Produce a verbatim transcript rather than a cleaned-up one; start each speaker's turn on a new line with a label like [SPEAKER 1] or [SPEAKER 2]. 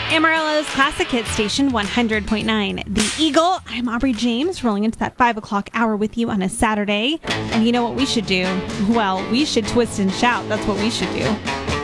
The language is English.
[SPEAKER 1] Amarillo's Classic Hit Station one hundred point nine. The Eagle. I'm Aubrey James, rolling into that five o'clock hour with you on a Saturday. And you know what we should do? Well, we should twist and shout. That's what we should do.